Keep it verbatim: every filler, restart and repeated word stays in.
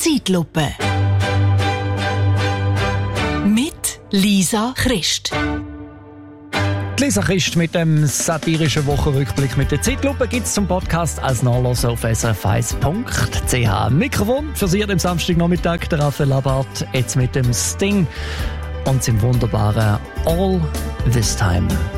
Zeitlupe. Mit Lisa Christ. Lisa Christ mit dem satirischen Wochenrückblick mit der Zeitlupe gibt es zum Podcast als Nachlassen auf s r f eins punkt c h. Mikrofon für Sie am Samstagnachmittag, der Raphael Labart, jetzt mit dem Sting und seinem wunderbaren All This Time.